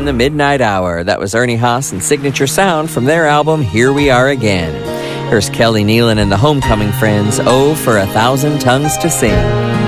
the midnight hour. That was Ernie Haas and Signature Sound from their album Here We Are Again. Here's Kelly Nealon and the Homecoming Friends, Oh, for a Thousand Tongues to Sing.